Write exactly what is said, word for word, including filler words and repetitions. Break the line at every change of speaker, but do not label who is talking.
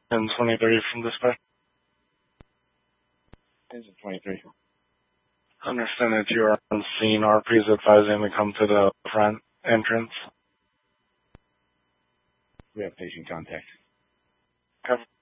ten twenty-three from dispatch.
ten twenty-three.
Understand that you are on scene. R P is advising to come to the front entrance.
We have patient contact.
Have